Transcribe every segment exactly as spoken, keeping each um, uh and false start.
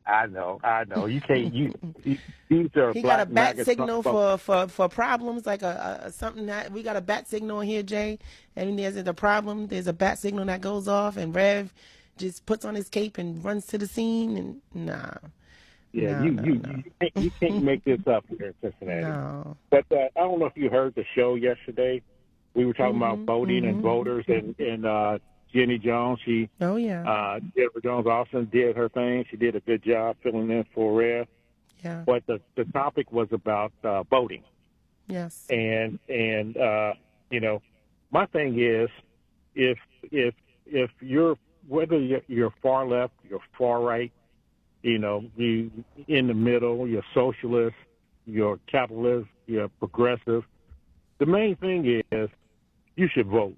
I know, I know. You can't. You, you these are He got a black bat maggot signal folks. for, for, for problems, like a, a something that we got a bat signal here, Jay. And there's a problem. There's a bat signal that goes off, and Rev just puts on his cape and runs to the scene. And nah, Yeah, no, you no, you no, you can't, you can't make this up here in Cincinnati. no. But uh, I don't know if you heard the show yesterday. We were talking about Mhm, voting and mhm. voters, and and uh, Jenny Jones. She Oh yeah, uh, Jennifer Jones Austin did her thing. She did a good job filling in for Rev. yeah, But the the topic was about uh, voting, yes, and and uh, you know, my thing is, if if if you're whether you're, you're far left, you're far right, you know, you in the middle, you're socialist, you're capitalist, you're progressive. The main thing is you should vote.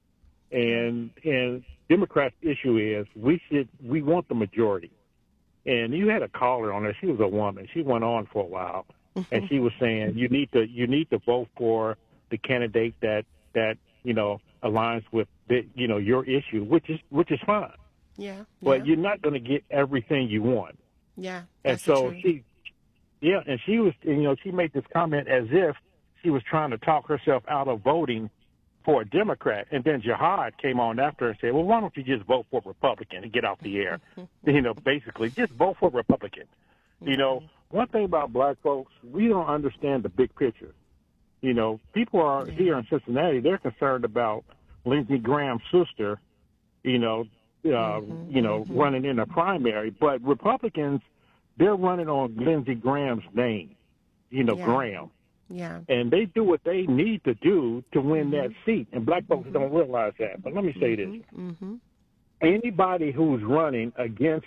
And and Democrats' issue is we should we want the majority. And you had a caller on there. She was a woman. She went on for a while, and she was saying you need to you need to vote for the candidate that that you know aligns with the, you know your issue, which is which is fine. yeah, But yeah, you're not going to get everything you want. yeah. And That's the so truth. she, yeah, and she was, you know, she made this comment as if she was trying to talk herself out of voting for a Democrat. And then Jihad came on after her and said, well, why don't you just vote for Republican and get off the air? You know, basically, just vote for Republican. You know, one thing about black folks, we don't understand the big picture. You know, people are Yeah. here in Cincinnati, they're concerned about Lindsey Graham's sister, you know, uh, Mhm, you know, mhm. running in a primary. But Republicans, they're running on Lindsey Graham's name, you know, Yeah. Graham. Yeah. And they do what they need to do to win Mm-hmm. that seat. And black folks Mhm. don't realize that. But let me say this. Mm-hmm. Anybody who's running against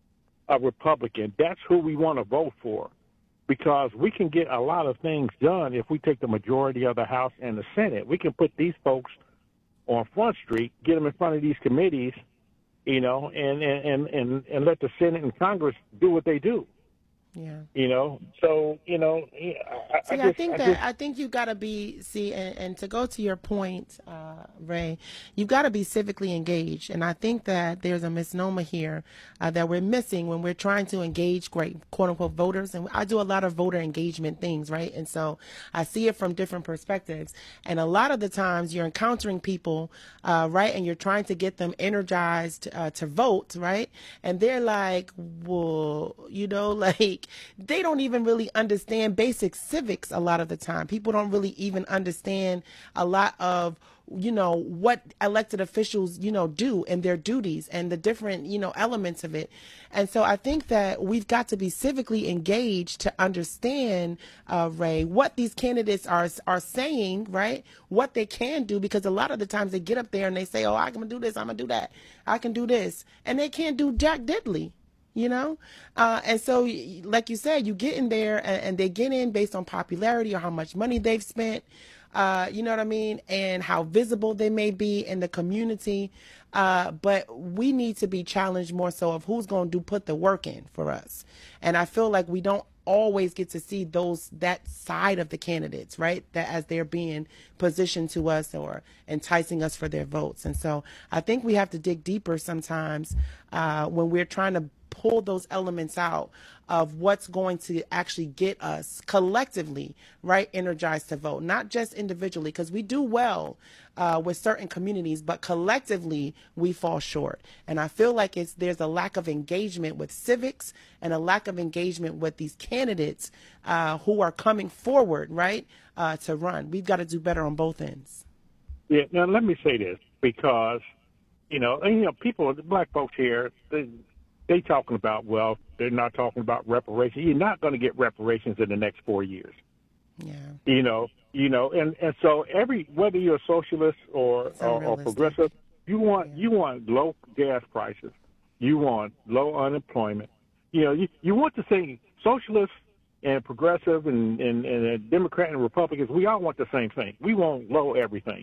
a Republican, that's who we want to vote for, because we can get a lot of things done if we take the majority of the House and the Senate. We can put these folks on Front Street, get them in front of these committees, you know, and, and, and, and let the Senate and Congress do what they do. Yeah. You know, so you know, I, See, I I, just, think I that just, I think you gotta be see, and, and to go to your point, uh, Ray, you've got to be civically engaged, and I think that there's a misnomer here uh, that we're missing when we're trying to engage great quote unquote voters, and I do a lot of voter engagement things, right? And so I see it from different perspectives, and a lot of the times you're encountering people, uh, right, and you're trying to get them energized uh, to vote, right, and they're like, well, you know, like they don't even really understand basic civics a lot of the time. People don't really even understand a lot of, you know, what elected officials, you know, do and their duties and the different, you know, elements of it. And so I think that we've got to be civically engaged to understand, uh, Ray, what these candidates are are saying, right? What they can do, because a lot of the times they get up there and they say, oh, I'm going to do this, I'm going to do that, I can do this. And they can't do jack diddly. You know, uh, and so, like you said, you get in there and, and they get in based on popularity or how much money they've spent. Uh, you know what I mean, and how visible they may be in the community. Uh, but we need to be challenged more so of who's going to do put the work in for us. And I feel like we don't always get to see those that side of the candidates, right? That as they're being positioned to us or enticing us for their votes. And so I think we have to dig deeper sometimes uh, when we're trying to pull those elements out of what's going to actually get us collectively, right, energized to vote, not just individually, because we do well uh, with certain communities, but collectively we fall short. And I feel like it's there's a lack of engagement with civics and a lack of engagement with these candidates uh, who are coming forward, right, uh, to run. We've got to do better on both ends. yeah. Now let me say this, because you know, and, you know, people, the black folks here, they, they talking about, well, they're not talking about reparations. You're not going to get reparations in the next four years. Yeah. You know, you know, and, and so every whether you're a socialist or It's or, or unrealistic. progressive, you want Yeah. you want low gas prices, you want low unemployment. You know, you you want to say socialists and progressive and and, and uh, Democrat and Republicans, we all want the same thing. We want low everything.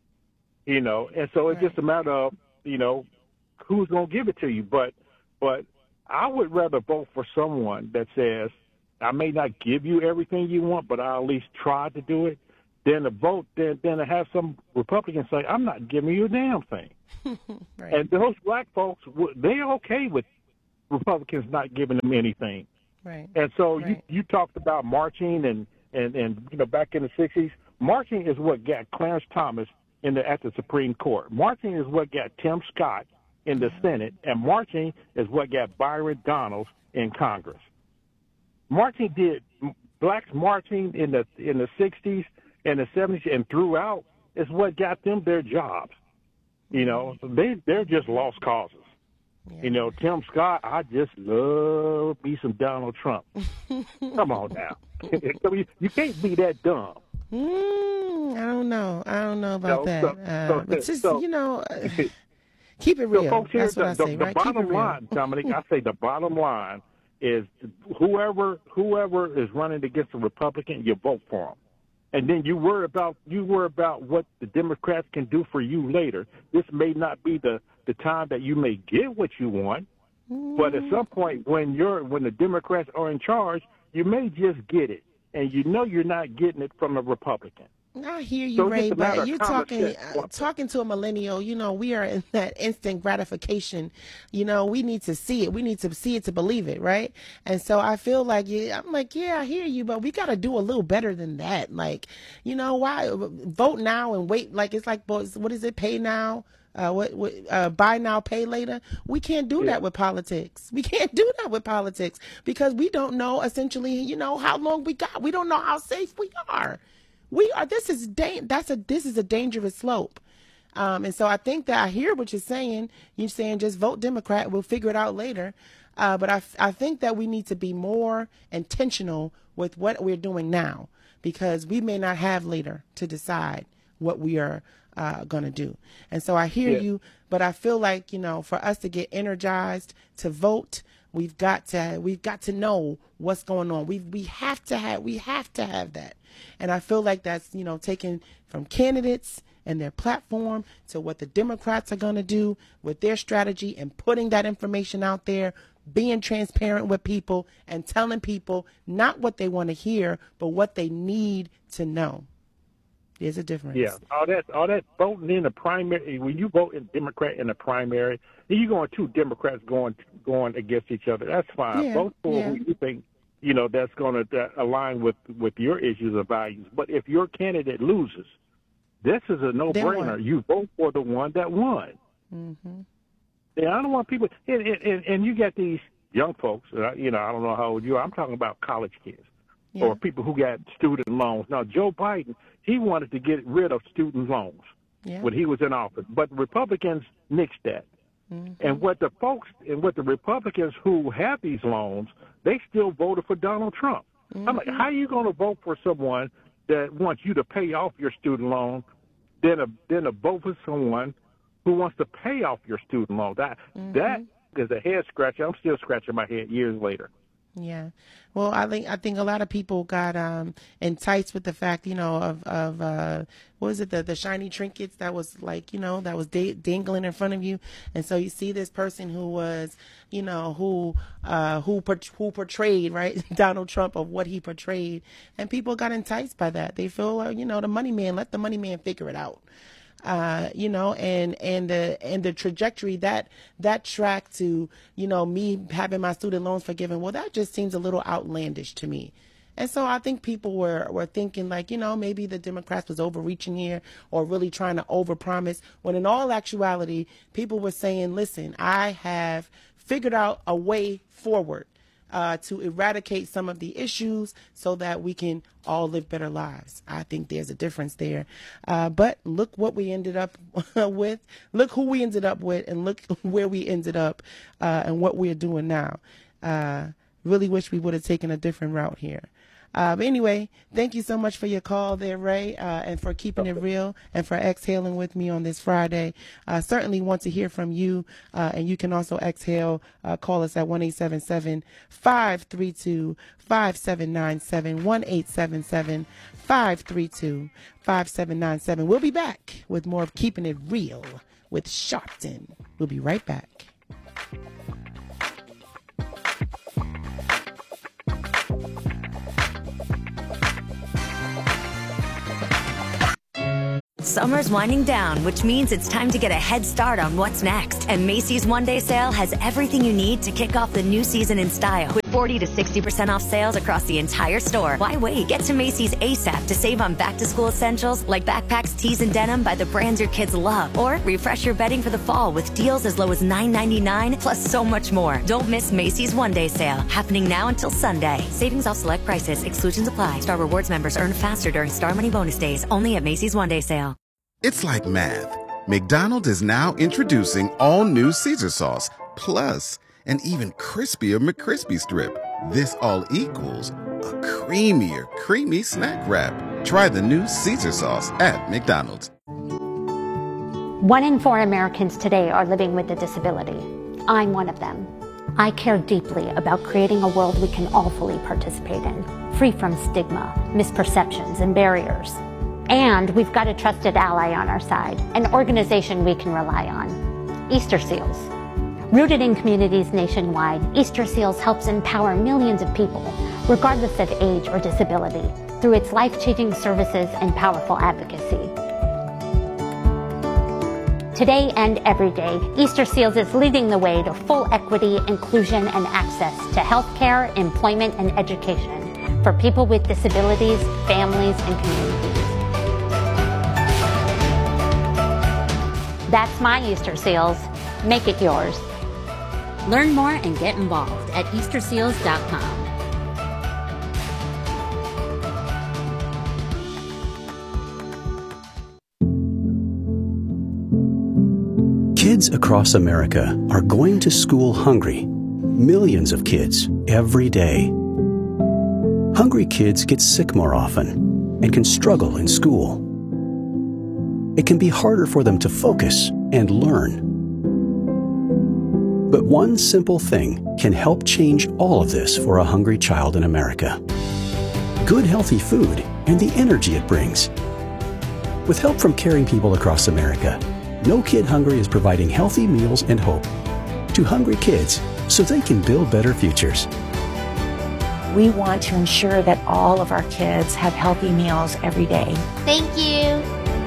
You know, and so it's Right. just a matter of, you know, who's going to give it to you. But but I would rather vote for someone that says, I may not give you everything you want, but I'll at least try to do it, than to vote, than, than to have some Republicans say, I'm not giving you a damn thing. Right. And those black folks, they're okay with Republicans not giving them anything. Right. And so right. you, you talked about marching and, and, and, you know, back in the sixties. Marching is what got Clarence Thomas in the, at the Supreme Court. Marching is what got Tim Scott in the mm-hmm. Senate. And marching is what got Byron Donalds in Congress. Marching did blacks marching in the in the sixties and the seventies and throughout is what got them their jobs. You know, they they're just lost causes. Yeah. You know, Tim Scott, I just love me some Donald Trump. Come on now. You can't be that dumb. Mm, I don't know. I don't know about no, that. So, uh, so, but just, so, you know, uh, keep it real. So folks, That's what the, I say, the, right? The Keep bottom it real. line, Dominic, I say the bottom line is whoever whoever is running against a Republican, you vote for them. And then you worry about you worry about what the Democrats can do for you later. This may not be the, the time that you may get what you want, mm. but at some point when you're when the Democrats are in charge, you may just get it, and you know you're not getting it from a Republican. I hear you, so Ray, but you're talking uh, talking to a millennial. You know, we are in that instant gratification. You know, we need to see it. We need to see it to believe it, right? And so I feel like, yeah, I'm like, yeah, I hear you, but we got to do a little better than that. Like, you know, why vote now and wait? Like, it's like, what is it? Pay now? Uh, what, what uh, buy now, pay later? We can't do yeah. that with politics. We can't do that with politics because we don't know essentially, you know, how long we got. We don't know how safe we are. We are. This is da- That's a. This is a dangerous slope, um, and so I think that I hear what you're saying. You're saying just vote Democrat. We'll figure it out later. Uh, but I, I think that we need to be more intentional with what we're doing now because we may not have later to decide what we are uh, going to do. And so I hear yeah. you, but I feel like, you know, for us to get energized to vote, we've got to we've got to know what's going on. We we have to have we have to have that. And I feel like that's, you know, taken from candidates and their platform to what the Democrats are going to do with their strategy and putting that information out there, being transparent with people and telling people not what they want to hear, but what they need to know. There's a difference. Yeah, all that, all that voting in the primary. When you vote in Democrat in the primary, then you're going two Democrats going going against each other. That's fine. Yeah, Vote for yeah. who you think you know that's going to align with with your issues or values. But if your candidate loses, this is a no-brainer. You vote for the one that won. Mm-hmm. Yeah, I don't want people. And, and, and you got these young folks. You know, I don't know how old you are. I'm talking about college kids. Yeah. Or people who got student loans. Now, Joe Biden, he wanted to get rid of student loans yeah. when he was in office, but Republicans nixed that. Mm-hmm. And what the folks and what the Republicans who have these loans, they still voted for Donald Trump. Mm-hmm. I'm like, how are you going to vote for someone that wants you to pay off your student loan, then a then a vote for someone who wants to pay off your student loan? That mm-hmm. that is a head scratcher. I'm still scratching my head years later. Yeah. Well, I think I think a lot of people got um, enticed with the fact, you know, of of uh, what was it, the the shiny trinkets that was like, you know, that was da- dangling in front of you, and so you see this person who was, you know, who uh, who who portrayed right Donald Trump of what he portrayed, and people got enticed by that. They feel, uh, you know, the money man, let the money man figure it out. Uh, you know, and, and the, and the trajectory that, that track to, you know, me having my student loans forgiven, well, that just seems a little outlandish to me. And so I think people were, were thinking like, you know, maybe the Democrats was overreaching here or really trying to overpromise, when in all actuality, people were saying, listen, I have figured out a way forward. Uh, to eradicate some of the issues so that we can all live better lives. I think there's a difference there. Uh, but look what we ended up with. Look who we ended up with, and look where we ended up uh, and what we're doing now. Uh, really wish we would have taken a different route here. Uh, but anyway, thank you so much for your call there, Ray, uh, and for keeping it real and for exhaling with me on this Friday. I uh, certainly want to hear from you, uh, and you can also exhale. Uh, call us at one eight seven seven, five three two, five seven nine seven, one eight seven seven, five three two, five seven nine seven. We'll be back with more of Keeping It Real with Sharpton. We'll be right back. Summer's winding down, which means it's time to get a head start on what's next. And Macy's One Day Sale has everything you need to kick off the new season in style. With forty to sixty percent off sales across the entire store. Why wait? Get to Macy's ASAP to save on back-to-school essentials like backpacks, tees, and denim by the brands your kids love. Or refresh your bedding for the fall with deals as low as nine ninety-nine, plus so much more. Don't miss Macy's One Day Sale, happening now until Sunday. Savings off select prices. Exclusions apply. Star Rewards members earn faster during Star Money bonus days. Only at Macy's One Day Sale. It's like math. McDonald's is now introducing all new Caesar sauce, plus an even crispier McCrispy strip. This all equals a creamier, creamy snack wrap. Try the new Caesar sauce at McDonald's. One in four Americans today are living with a disability. I'm one of them. I care deeply about creating a world we can all fully participate in, free from stigma, misperceptions, and barriers. And we've got a trusted ally on our side, an organization we can rely on, Easter Seals. Rooted in communities nationwide, Easter Seals helps empower millions of people, regardless of age or disability, through its life-changing services and powerful advocacy. Today and every day, Easter Seals is leading the way to full equity, inclusion, and access to healthcare, employment, and education for people with disabilities, families, and communities. That's my Easter Seals. Make it yours. Learn more and get involved at Easter Seals dot com. Kids across America are going to school hungry. Millions of kids every day. Hungry kids get sick more often and can struggle in school. It can be harder for them to focus and learn. But one simple thing can help change all of this for a hungry child in America. Good healthy food and the energy it brings. With help from caring people across America, No Kid Hungry is providing healthy meals and hope to hungry kids so they can build better futures. We want to ensure that all of our kids have healthy meals every day. Thank you.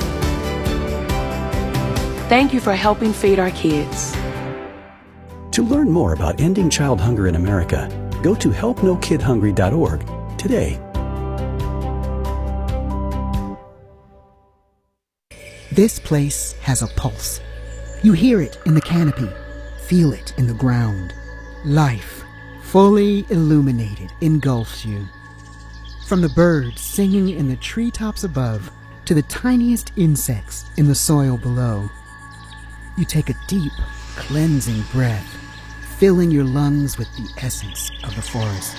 Thank you for helping feed our kids. To learn more about ending child hunger in America, go to help no kid hungry dot org today. This place has a pulse. You hear it in the canopy, feel it in the ground. Life, fully illuminated, engulfs you. From the birds singing in the treetops above to the tiniest insects in the soil below. You take a deep, cleansing breath, filling your lungs with the essence of the forest.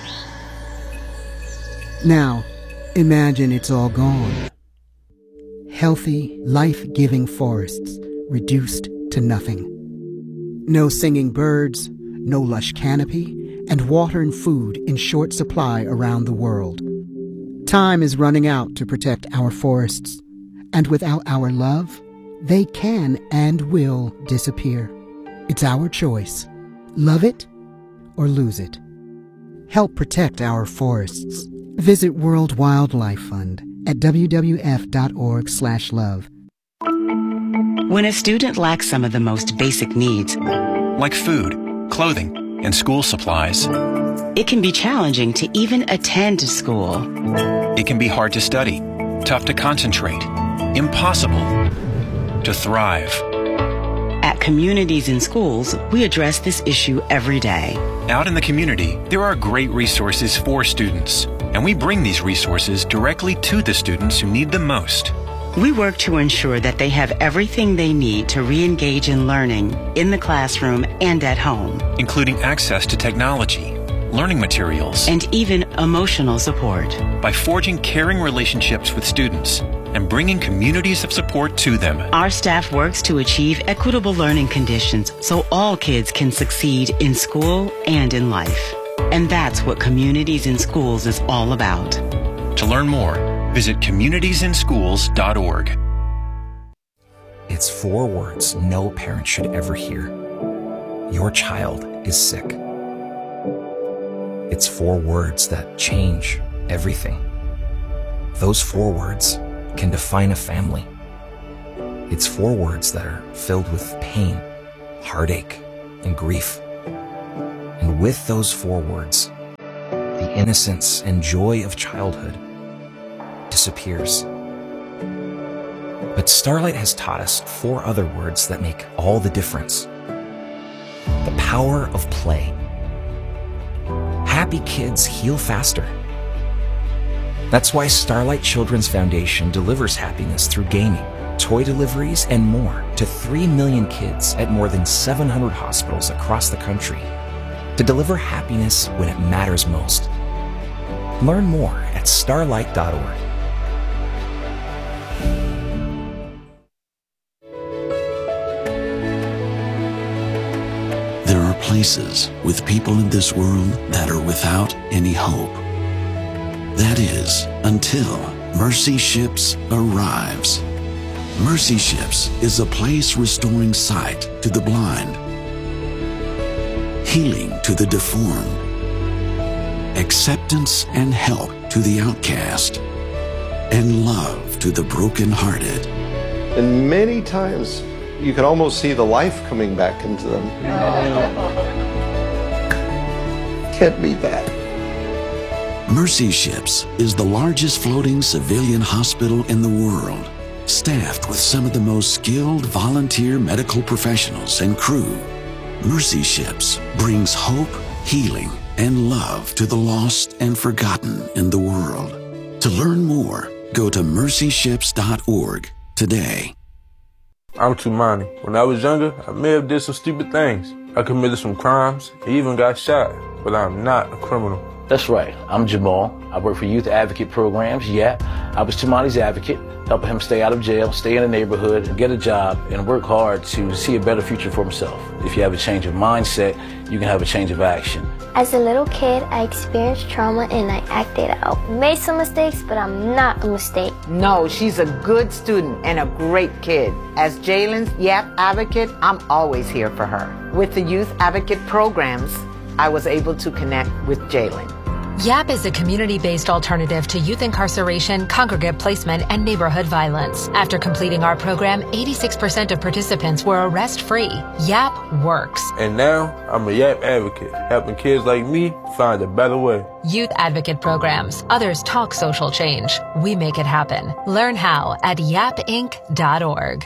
Now, imagine it's all gone. Healthy, life-giving forests reduced to nothing. No singing birds, no lush canopy, and water and food in short supply around the world. Time is running out to protect our forests, and without our love, they can and will disappear. It's our choice. Love it or lose it. Help protect our forests. Visit World Wildlife Fund at w w f dot org slash love. When a student lacks some of the most basic needs, like food, clothing, and school supplies, it can be challenging to even attend school. It can be hard to study, tough to concentrate, impossible to thrive. At Communities in Schools, we address this issue every day. Out in the community, there are great resources for students, and we bring these resources directly to the students who need them most. We work to ensure that they have everything they need to re-engage in learning in the classroom and at home, including access to technology, learning materials, and even emotional support. By forging caring relationships with students and bringing communities of support to them, our staff works to achieve equitable learning conditions so all kids can succeed in school and in life. And that's what Communities in Schools is all about. To learn more, visit communities in schools dot org. It's four words no parent should ever hear. Your child is sick. It's four words that change everything. Those four words can define a family. It's four words that are filled with pain, heartache, and grief. And with those four words, the innocence and joy of childhood disappears. But Starlight has taught us four other words that make all the difference. The power of play. Happy kids heal faster. That's why Starlight Children's Foundation delivers happiness through gaming, toy deliveries, and more to three million kids at more than seven hundred hospitals across the country to deliver happiness when it matters most. Learn more at starlight dot org. There are places with people in this world that are without any hope. That is, until Mercy Ships arrives. Mercy Ships is a place restoring sight to the blind, healing to the deformed, acceptance and help to the outcast, and love to the brokenhearted. And many times you can almost see the life coming back into them. Can't beat that. Mercy Ships is the largest floating civilian hospital in the world, staffed with some of the most skilled volunteer medical professionals and crew. Mercy Ships brings hope, healing, and love to the lost and forgotten in the world. To learn more, go to mercy ships dot org today. I'm Tumani. When I was younger, I may have did some stupid things. I committed some crimes, even got shot, but I'm not a criminal. That's right. I'm Jamal. I work for Youth Advocate Programs. Yeah, I was Tumani's advocate, helping him stay out of jail, stay in the neighborhood, get a job, and work hard to see a better future for himself. If you have a change of mindset, you can have a change of action. As a little kid, I experienced trauma and I acted out. Made some mistakes, but I'm not a mistake. No, she's a good student and a great kid. As Jalen's Y A P advocate, I'm always here for her. With the Youth Advocate Programs, I was able to connect with Jalen. Y A P is a community-based alternative to youth incarceration, congregate placement, and neighborhood violence. After completing our program, eighty-six percent of participants were arrest-free. Y A P works. And now, I'm a Y A P advocate, helping kids like me find a better way. Youth Advocate Programs. Others talk social change. We make it happen. Learn how at yap inc dot org.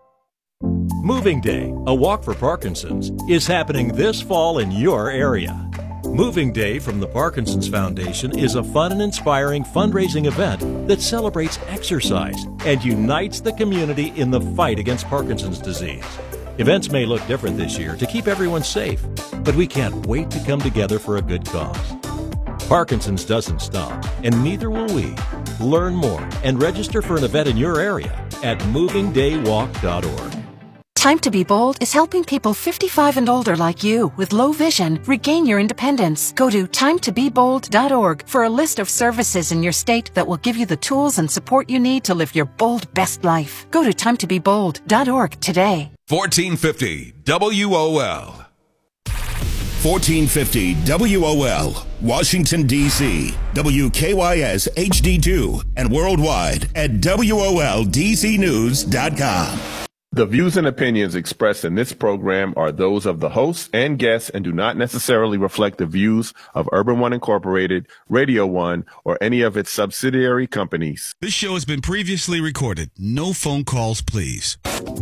Moving Day, a walk for Parkinson's, is happening this fall in your area. Moving Day from the Parkinson's Foundation is a fun and inspiring fundraising event that celebrates exercise and unites the community in the fight against Parkinson's disease. Events may look different this year to keep everyone safe, but we can't wait to come together for a good cause. Parkinson's doesn't stop, and neither will we. Learn more and register for an event in your area at moving day walk dot org. Time to Be Bold is helping people fifty-five and older like you with low vision regain your independence. Go to time to be bold dot org for a list of services in your state that will give you the tools and support you need to live your bold best life. Go to time to be bold dot org today. fourteen fifty W O L. fourteen fifty W O L, Washington, D C W K Y S H D two, and worldwide at W O L D C news dot com. The views and opinions expressed in this program are those of the hosts and guests and do not necessarily reflect the views of Urban One Incorporated, Radio One, or any of its subsidiary companies. This show has been previously recorded. No phone calls, please.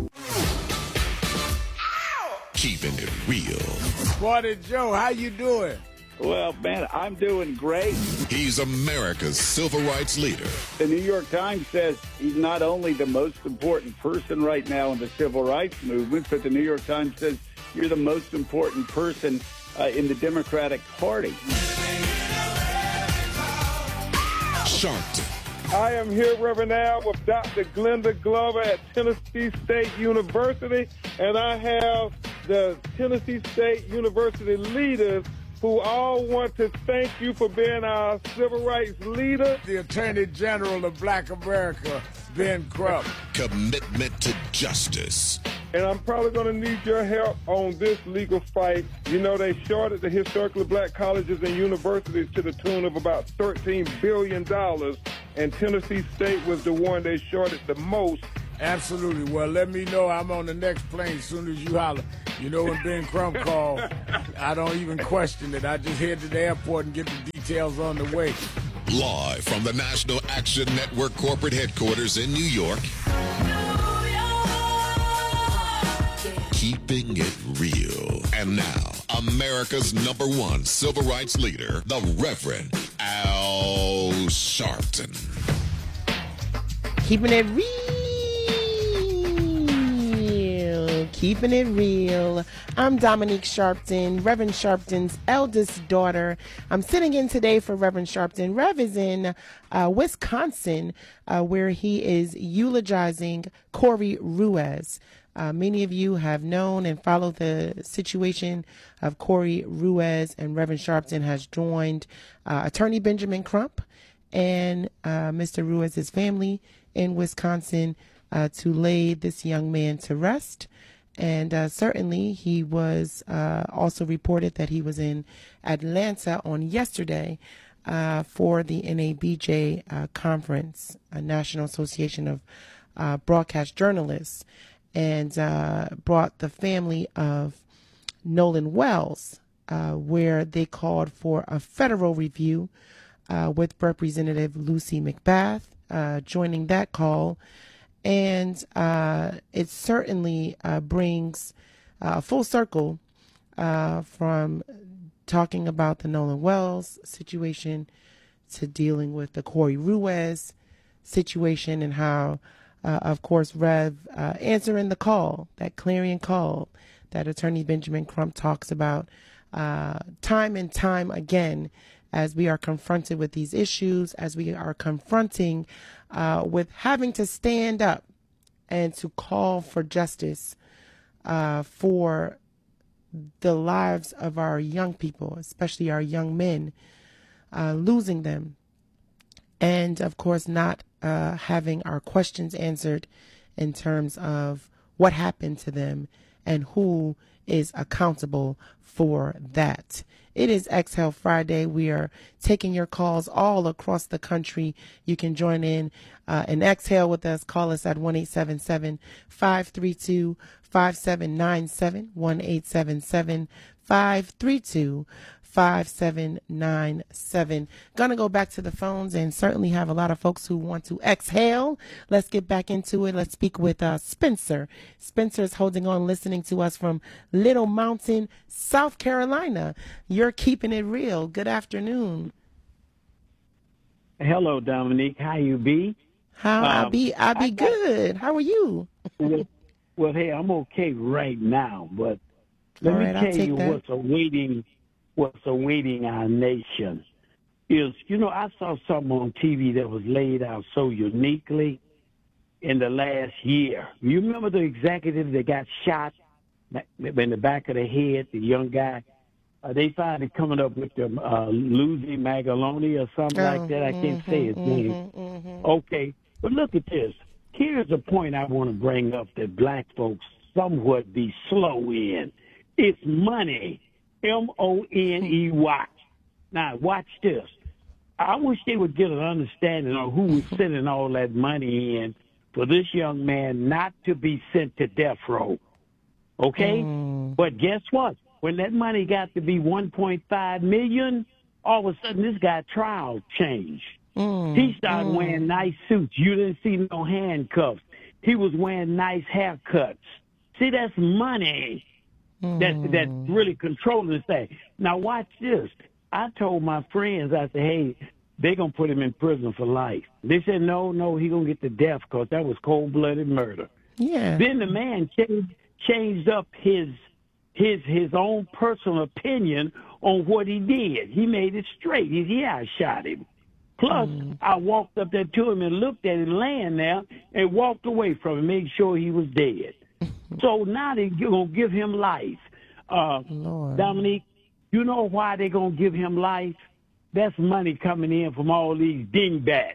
Keeping it real. Squatty Joe, how you doing? Well, man, I'm doing great. He's America's civil rights leader. The New York Times says he's not only the most important person right now in the civil rights movement, but the New York Times says you're the most important person uh, in the Democratic Party. Sharpton. I am here, Reverend Al, with Doctor Glenda Glover at Tennessee State University, and I have the Tennessee State University leaders who all want to thank you for being our civil rights leader. The Attorney General of Black America, Ben Crump. Commitment to justice. And I'm probably going to need your help on this legal fight. You know, they shorted the historically black colleges and universities to the tune of about thirteen billion dollars, and Tennessee State was the one they shorted the most Absolutely. Well, let me know. I'm on the next plane as soon as you holler. You know, when Ben Crump called, I don't even question it. I just head to the airport and get the details on the way. Live from the National Action Network corporate headquarters in New York. Keeping it real. And now, America's number one civil rights leader, the Reverend Al Sharpton. Keeping it real. Keeping it real. I'm Dominique Sharpton, Reverend Sharpton's eldest daughter. I'm sitting in today for Reverend Sharpton. Rev is in uh, Wisconsin, uh, where he is eulogizing Corey Ruiz. Uh, many of you have known and followed the situation of Corey Ruiz, and Reverend Sharpton has joined uh, Attorney Benjamin Crump and uh, Mister Ruiz's family in Wisconsin uh, to lay this young man to rest. And uh, certainly he was uh, also reported that he was in Atlanta on yesterday uh, for the N A B J uh, conference, a National Association of uh, Broadcast Journalists, and uh, brought the family of Nolan Wells, uh, where they called for a federal review uh, with Representative Lucy McBath uh, joining that call. And uh, it certainly uh, brings uh, full circle uh, from talking about the Nolan Wells situation to dealing with the Corey Ruiz situation, and how, uh, of course, Rev uh, answering the call, that clarion call that Attorney Benjamin Crump talks about uh, time and time again as we are confronted with these issues, as we are confronting uh, with having to stand up and to call for justice uh, for the lives of our young people, especially our young men, uh, losing them. And, of course, not uh, having our questions answered in terms of what happened to them and who is accountable for that. It is Exhale Friday. We are taking your calls all across the country. You can join in uh, and exhale with us. Call us at one eight seven seven, five three two, five seven nine seven, one eight seven seven, five three two, five seven nine seven. Gonna go back to the phones and certainly have a lot of folks who want to exhale. Let's get back into it. Let's speak with uh, Spencer. Spencer is holding on, listening to us from Little Mountain, South Carolina. You're keeping it real. Good afternoon. Hello, Dominique. How you be? How um, I be? I be I got, good. How are you? well, well, hey, I'm okay right now, but let All me right, tell you that. what's awaiting. What's awaiting our nation is, you know, I saw something on T V that was laid out so uniquely in the last year. You remember the executive that got shot in the back of the head, the young guy? Uh, they finally coming up with the uh, Lucy Magaloni or something oh, like that. I mm-hmm, can't say his mm-hmm, name. Mm-hmm. Okay, but look at this. Here's a point I want to bring up that black folks somewhat be slow in. It's money. M O N E Y. Now, watch this. I wish they would get an understanding of who was sending all that money in for this young man not to be sent to death row. Okay? Mm. But guess what? When that money got to be one point five million dollars, all of a sudden this guy's trial changed. Mm. He started mm. wearing nice suits. You didn't see no handcuffs. He was wearing nice haircuts. See, that's money. That that's really controlling this thing. Now watch this. I told my friends, I said, hey, they're going to put him in prison for life. They said, no, no, he's going to get the death because that was cold-blooded murder. Yeah. Then the man changed, changed up his his his own personal opinion on what he did. He made it straight. He said, yeah, I shot him. Plus, mm. I walked up there to him and looked at him laying there and walked away from him, made sure he was dead. So now they're going to give him life. Uh, Dominique, you know why they're going to give him life? That's money coming in from all these dingbats.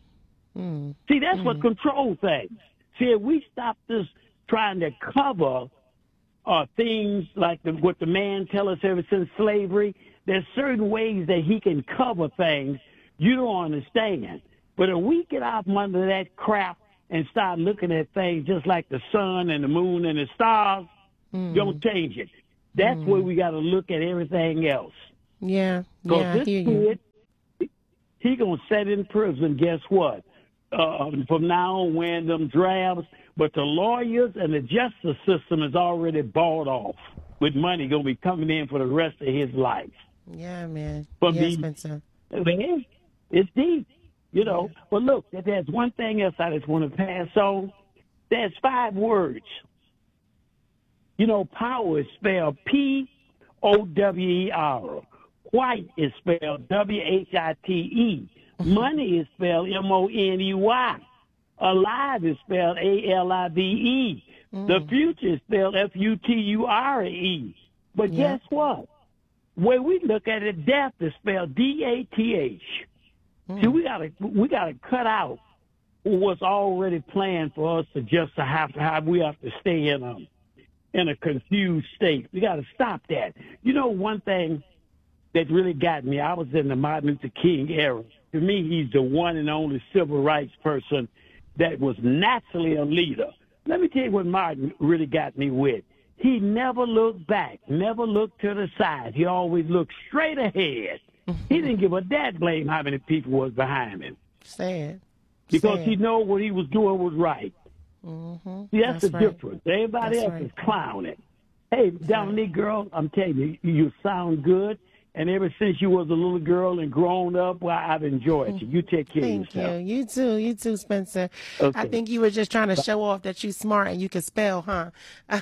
Mm. See, that's mm. what controls things. See, if we stop this trying to cover uh, things like the, what the man tell us ever since slavery, there's certain ways that he can cover things you don't understand. But if we get out from under that crap and start looking at things just like the sun and the moon and the stars, mm. don't change it. That's mm. where we got to look at everything else. Yeah, yeah, this I hear you. Kid, he going to sit in prison, guess what? Uh, from now on, wearing them drabs. But the lawyers and the justice system is already bought off with money going to be coming in for the rest of his life. Yeah, man. From yeah, these, Spencer. Man, it's deep, you know. Yeah. But look, there's one thing else I just want to pass on. There's five words. You know, power is spelled P O W E R. White is spelled W H I T E. Money is spelled M O N E Y. Alive is spelled A L I V E. Mm. The future is spelled F U T U R E. But yeah. guess what? When we look at it, death is spelled D A T H. Mm. See, we gotta we gotta cut out what's already planned for us to just to have to have we have to stay in a in a confused state. We gotta stop that. You know, one thing that really got me, I was in the Martin Luther King era. To me, he's the one and only civil rights person that was naturally a leader. Let me tell you what Martin really got me with. He never looked back, never looked to the side. He always looked straight ahead. He didn't give a dad blame how many people was behind him. Sad. Because Sad. he know what he was doing was right. Mm-hmm. See, that's, that's the right. difference. Everybody that's else right. is clowning. Hey, that's Dominique, right. girl, I'm telling you, you sound good. And ever since you was a little girl and grown up, well, I've enjoyed you. You take care Thank of yourself. Thank you. You too. You too, Spencer. Okay. I think you were just trying to show off that you're smart and you can spell, huh?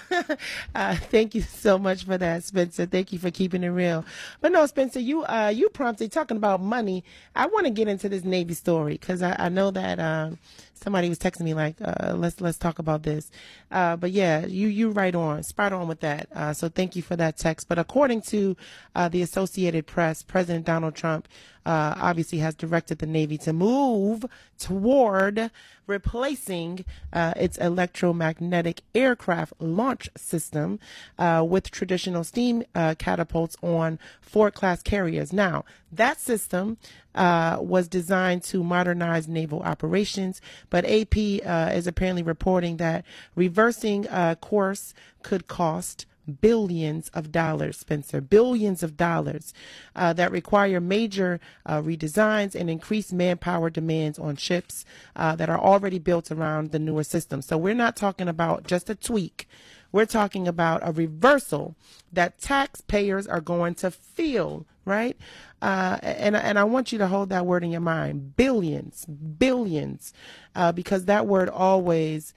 uh, thank you so much for that, Spencer. Thank you for keeping it real. But no, Spencer, you uh, you prompted talking about money. I want to get into this Navy story because I, I know that um, somebody was texting me like, uh, let's let's talk about this. Uh, but yeah, you you right on, spot on with that. Uh, so thank you for that text. But according to uh, the Associated Press, President Donald Trump uh, obviously has directed the Navy to move toward replacing uh, its electromagnetic aircraft launch system uh, with traditional steam uh, catapults on Ford-class carriers. Now, that system uh, was designed to modernize naval operations, but A P uh, is apparently reporting that reversing uh, course could cost billions of dollars, Spencer, billions of dollars uh, that require major uh, redesigns and increased manpower demands on ships uh, that are already built around the newer system. So we're not talking about just a tweak. We're talking about a reversal that taxpayers are going to feel, right? Uh, and, and I want you to hold that word in your mind, billions, billions, uh, because that word always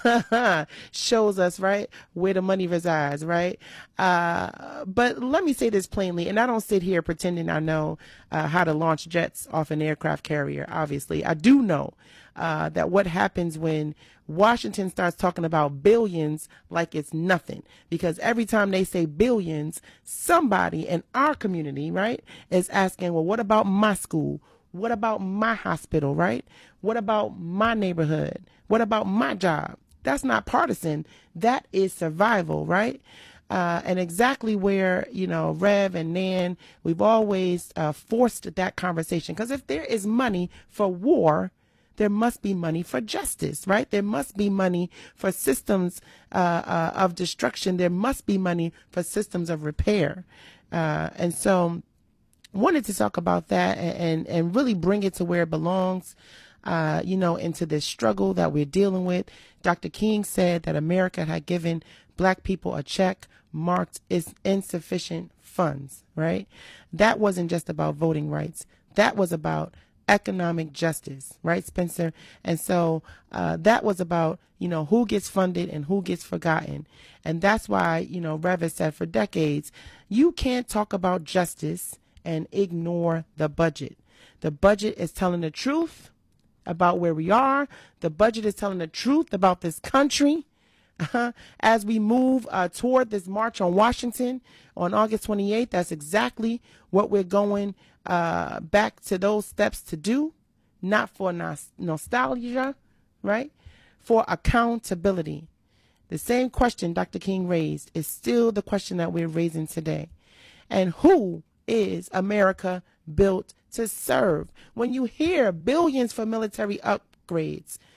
shows us, right, where the money resides, right? Uh, but let me say this plainly, and I don't sit here pretending I know uh, how to launch jets off an aircraft carrier, obviously. I do know uh, that what happens when Washington starts talking about billions like it's nothing, because every time they say billions, somebody in our community, right, is asking, well, what about my school? What about my hospital, right? What about my neighborhood? What about my job? That's not partisan. That is survival, right? Uh, and exactly where, you know, Rev and Nan, we've always uh, forced that conversation. Because if there is money for war, there must be money for justice, right? There must be money for systems uh, uh, of destruction. There must be money for systems of repair. Uh, and so wanted to talk about that and, and, and really bring it to where it belongs. Uh, you know, into this struggle that we're dealing with. Doctor King said that America had given black people a check marked as insufficient funds, right? That wasn't just about voting rights. That was about economic justice, right, Spencer? And so uh, that was about, you know, who gets funded and who gets forgotten. And that's why, you know, Rev has said for decades, you can't talk about justice and ignore the budget. The budget is telling the truth about where we are. The budget is telling the truth about this country. Uh-huh. As we move uh, toward this march on Washington on August twenty-eighth, that's exactly what we're going uh, back to those steps to do, not for nos- nostalgia, right? For accountability. The same question Doctor King raised is still the question that we're raising today. And who is America built to serve? When you hear billions for military upgrades,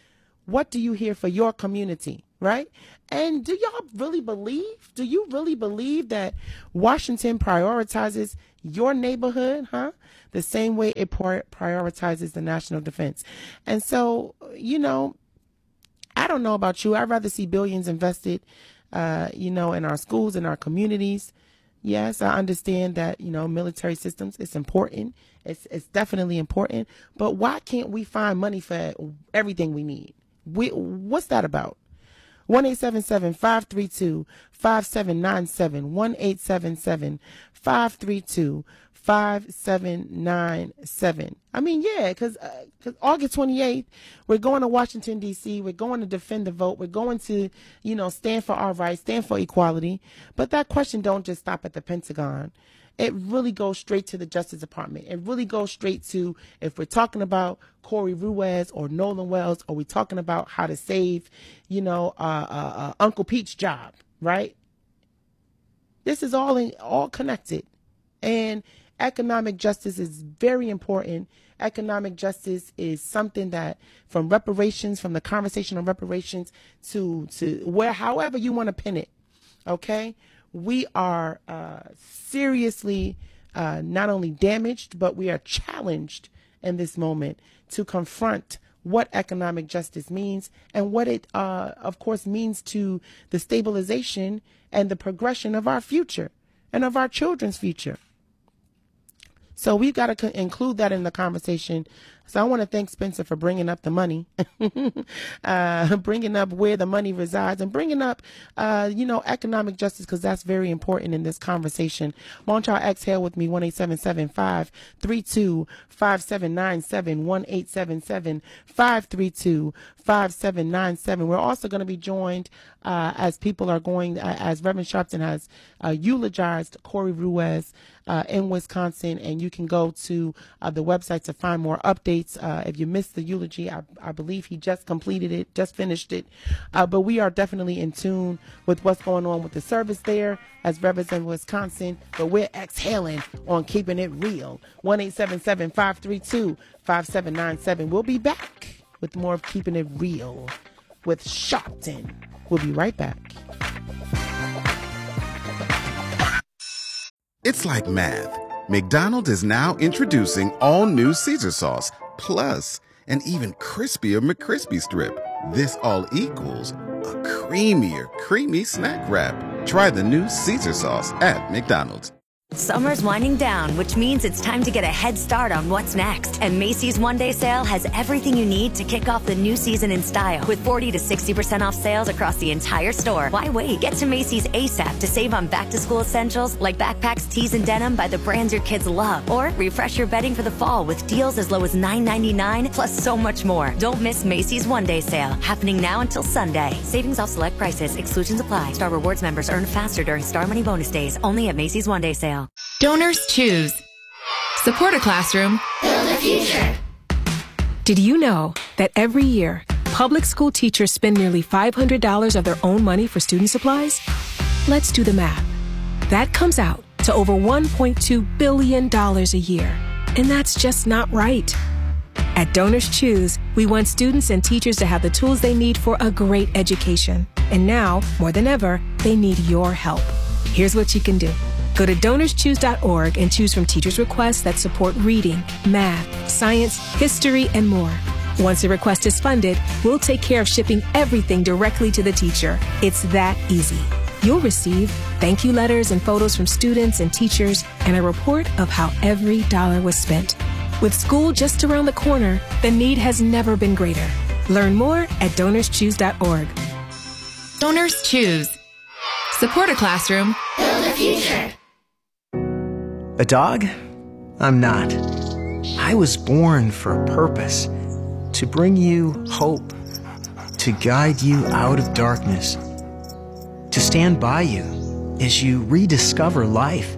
What do you hear for your community, right? And do y'all really believe, do you really believe that Washington prioritizes your neighborhood, huh? The same way it prioritizes the national defense. And so, you know, I don't know about you. I'd rather see billions invested, uh, you know, in our schools, in our communities. Yes, I understand that, you know, military systems, it's important. It's, it's definitely important. But why can't we find money for everything we need? We, what's that about? one eight seven seven, five three two, five seven nine seven. one eight seven seven, five three two, five seven nine seven. I mean, yeah, because uh, cause August twenty-eighth, we're going to Washington, D C. We're going to defend the vote. We're going to, you know, stand for our rights, stand for equality. But that question don't just stop at the Pentagon. It really goes straight to the Justice Department. It really goes straight to, if we're talking about Corey Ruiz or Nolan Wells, or we're talking about how to save, you know, uh, uh, uh, Uncle Pete's job, right? This is all in, all connected. And economic justice is very important. Economic justice is something that, from reparations, from the conversation on reparations to, to where, however you want to pin it, okay? We are uh, seriously uh, not only damaged, but we are challenged in this moment to confront what economic justice means and what it, uh, of course, means to the stabilization and the progression of our future and of our children's future. So we've got to co- include that in the conversation. So I want to thank Spencer for bringing up the money, uh, bringing up where the money resides, and bringing up, uh, you know, economic justice, because that's very important in this conversation. Won't y'all exhale with me? one eight seven seven, five three two, five seven nine seven, one eight seven seven, five three two, five seven nine seven. We're also going to be joined uh, as people are going, uh, as Reverend Sharpton has uh, eulogized Corey Ruiz uh, in Wisconsin, and you can go to uh, the website to find more updates. Uh, if you missed the eulogy, I, I believe he just completed it, just finished it. Uh, but we are definitely in tune with what's going on with the service there as Rebels in Wisconsin. But we're exhaling on keeping it real. one eight seven seven, five three two, five seven nine seven. We'll be back with more of Keeping It Real with Sharpton. We'll be right back. It's like math. McDonald's is now introducing all new Caesar sauce, plus an even crispier McCrispy strip. This all equals a creamier, creamy snack wrap. Try the new Caesar sauce at McDonald's. Summer's winding down, which means it's time to get a head start on what's next. And Macy's One Day Sale has everything you need to kick off the new season in style. With forty to sixty percent off sales across the entire store. Why wait? Get to Macy's ASAP to save on back-to-school essentials like backpacks, tees, and denim by the brands your kids love. Or refresh your bedding for the fall with deals as low as nine ninety-nine, plus so much more. Don't miss Macy's One Day Sale, happening now until Sunday. Savings off select prices. Exclusions apply. Star Rewards members earn faster during Star Money Bonus Days. Only at Macy's One Day Sale. Donors choose. Support a classroom. Build a future. Did you know that every year, public school teachers spend nearly five hundred dollars of their own money for student supplies? Let's do the math. That comes out to over one point two billion dollars a year. And that's just not right. At Donors Choose, we want students and teachers to have the tools they need for a great education. And now, more than ever, they need your help. Here's what you can do. Go to donors choose dot org and choose from teachers' requests that support reading, math, science, history, and more. Once a request is funded, we'll take care of shipping everything directly to the teacher. It's that easy. You'll receive thank you letters and photos from students and teachers and a report of how every dollar was spent. With school just around the corner, the need has never been greater. Learn more at donors choose dot org. Donors Choose. Support a classroom. Build a future. A dog? I'm not. I was born for a purpose. To bring you hope. To guide you out of darkness. To stand by you as you rediscover life.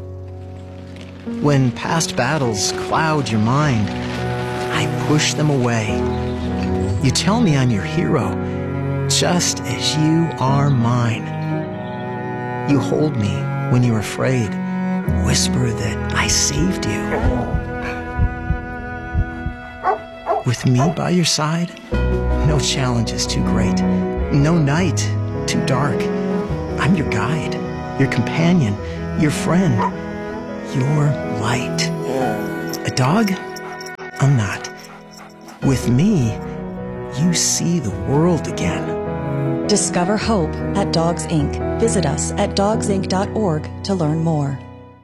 When past battles cloud your mind, I push them away. You tell me I'm your hero, just as you are mine. You hold me when you're afraid. Whisper that I saved you. With me by your side, no No challenge is too great. No night too dark. I'm your guide, your companion, your friend, your light. A dog? I'm not. With me, you see the world again. Discover hope at Dogs Incorporated. Visit us at dogs inc dot org to learn more.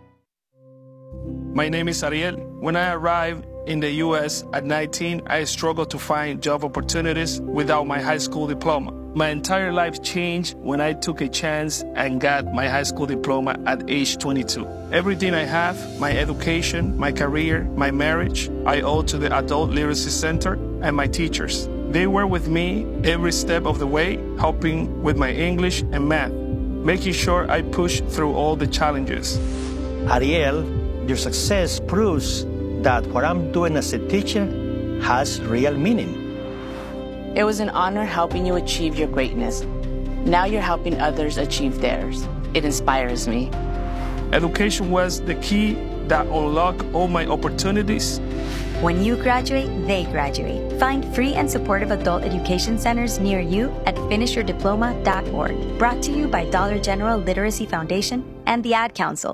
My name is Ariel. When I arrived in the U S at nineteen, I struggled to find job opportunities without my high school diploma. My entire life changed when I took a chance and got my high school diploma at age twenty-two. Everything I have, my education, my career, my marriage, I owe to the Adult Literacy Center and my teachers. They were with me every step of the way, helping with my English and math, making sure I pushed through all the challenges. Ariel, your success proves that what I'm doing as a teacher has real meaning. It was an honor helping you achieve your greatness. Now you're helping others achieve theirs. It inspires me. Education was the key that unlocked all my opportunities. When you graduate, they graduate. Find free and supportive adult education centers near you at finish your diploma dot org. Brought to you by Dollar General Literacy Foundation and the Ad Council.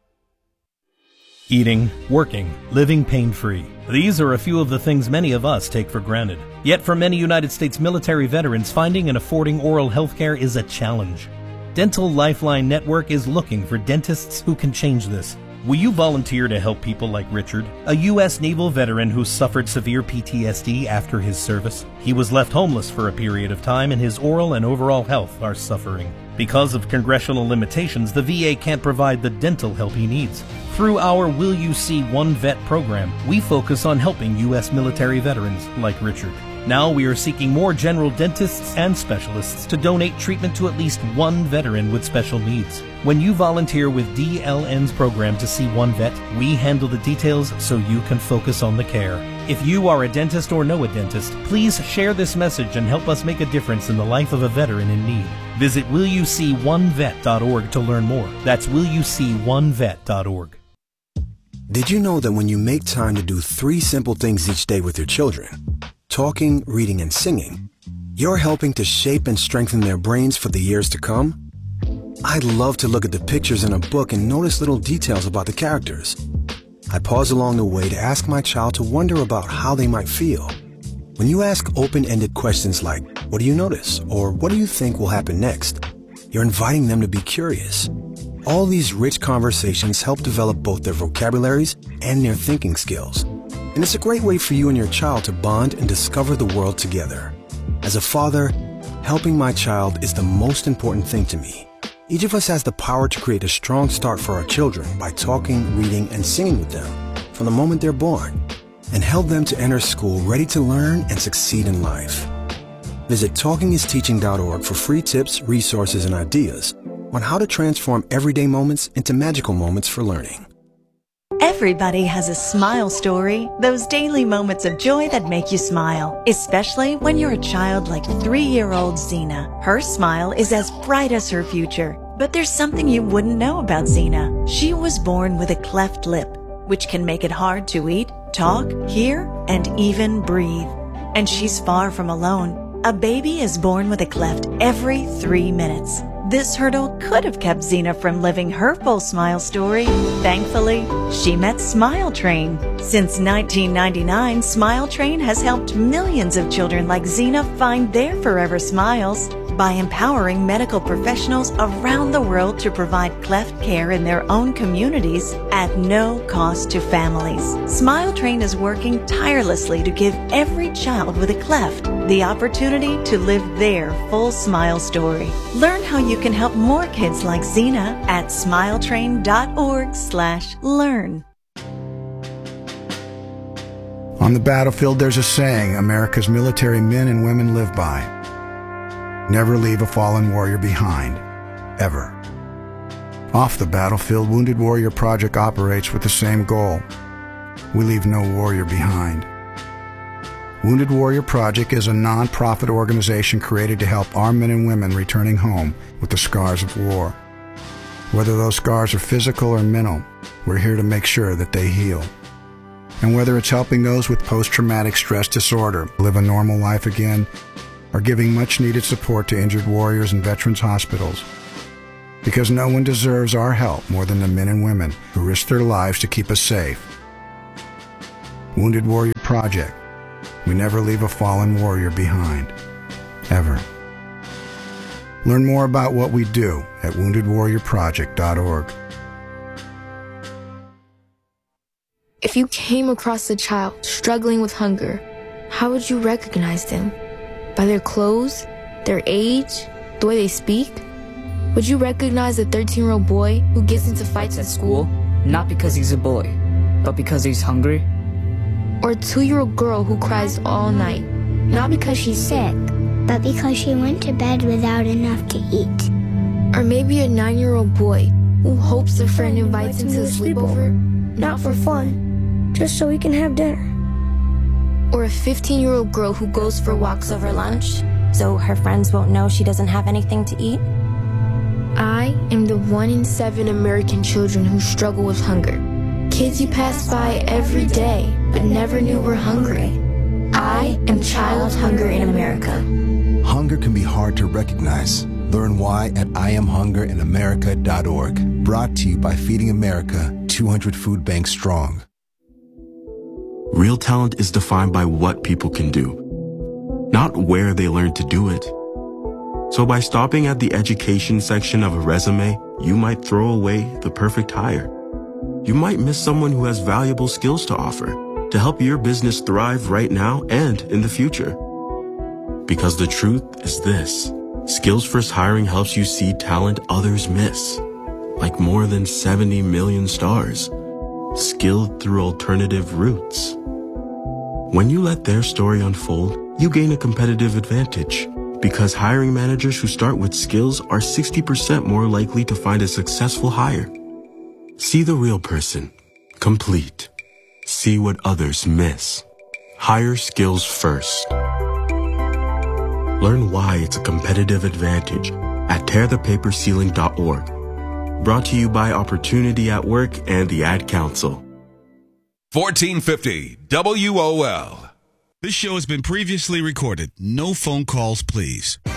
Eating, working, living pain-free. These are a few of the things many of us take for granted. Yet for many United States military veterans, finding and affording oral health care is a challenge. Dental Lifeline Network is looking for dentists who can change this. Will you volunteer to help people like Richard, a U S Naval veteran who suffered severe P T S D after his service? He was left homeless for a period of time and his oral and overall health are suffering. Because of congressional limitations, the V A can't provide the dental help he needs. Through our Will You See One Vet program, we focus on helping U S military veterans like Richard. Now we are seeking more general dentists and specialists to donate treatment to at least one veteran with special needs. When you volunteer with D L N's program to see one vet, we handle the details so you can focus on the care. If you are a dentist or know a dentist, please share this message and help us make a difference in the life of a veteran in need. Visit will you see one vet dot org to learn more. That's will you see one vet dot org. Did you know that when you make time to do three simple things each day with your children, talking, reading, and singing, you're helping to shape and strengthen their brains for the years to come? I love to look at the pictures in a book and notice little details about the characters. I pause along the way to ask my child to wonder about how they might feel. When you ask open-ended questions like, what do you notice? Or what do you think will happen next? You're inviting them to be curious. All these rich conversations help develop both their vocabularies and their thinking skills. And it's a great way for you and your child to bond and discover the world together. As a father, helping my child is the most important thing to me. Each of us has the power to create a strong start for our children by talking, reading, and singing with them from the moment they're born, and help them to enter school ready to learn and succeed in life. Visit talking is teaching dot org for free tips, resources, and ideas on how to transform everyday moments into magical moments for learning. Everybody has a smile story, those daily moments of joy that make you smile, especially when you're a child like three-year-old Zena. Her smile is as bright as her future, but there's something you wouldn't know about Zena. She was born with a cleft lip, which can make it hard to eat, talk, hear, and even breathe. And she's far from alone. A baby is born with a cleft every three minutes. This hurdle could have kept Zena from living her full smile story. Thankfully, she met Smile Train. Since nineteen ninety-nine, Smile Train has helped millions of children like Zena find their forever smiles by empowering medical professionals around the world to provide cleft care in their own communities at no cost to families. Smile Train is working tirelessly to give every child with a cleft the opportunity to live their full smile story. Learn how you can help more kids like Zena at smile train dot org slash learn. On the battlefield, there's a saying America's military men and women live by. Never leave a fallen warrior behind, ever. Off the battlefield, Wounded Warrior Project operates with the same goal. We leave no warrior behind. Wounded Warrior Project is a non-profit organization created to help our men and women returning home with the scars of war. Whether those scars are physical or mental, we're here to make sure that they heal. And whether it's helping those with post-traumatic stress disorder live a normal life again, or giving much-needed support to injured warriors in veterans' hospitals. Because no one deserves our help more than the men and women who risk their lives to keep us safe. Wounded Warrior Project. We never leave a fallen warrior behind. Ever. Learn more about what we do at wounded warrior project dot org. If you came across a child struggling with hunger, how would you recognize them? By their clothes, their age, the way they speak? Would you recognize a thirteen-year-old boy who gets into fights at school? Not because he's a boy, but because he's hungry? Or a two-year-old girl who cries all night? Not because she's sick, but because she went to bed without enough to eat. Or maybe a nine-year-old boy who hopes a friend invites him to a sleepover? Not for fun, just so he can have dinner. Or a fifteen-year-old girl who goes for walks over lunch, so her friends won't know she doesn't have anything to eat? I am the one in seven American children who struggle with hunger. Kids you pass by every day, but never knew were hungry. I am Child Hunger in America. Hunger can be hard to recognize. Learn why at I am hunger in america dot org. Brought to you by Feeding America, two hundred food banks strong. Real talent is defined by what people can do, not where they learn to do it. So by stopping at the education section of a resume, you might throw away the perfect hire. You might miss someone who has valuable skills to offer to help your business thrive right now and in the future. Because the truth is this: Skills First Hiring helps you see talent others miss, like more than seventy million stars, skilled through alternative routes. When you let their story unfold, you gain a competitive advantage, because hiring managers who start with skills are sixty percent more likely to find a successful hire. See the real person, complete. See what others miss. Hire skills first. Learn why it's a competitive advantage at tear the paper ceiling dot org. Brought to you by Opportunity at Work and the Ad Council. fourteen fifty W O L. This show has been previously recorded. No phone calls, please.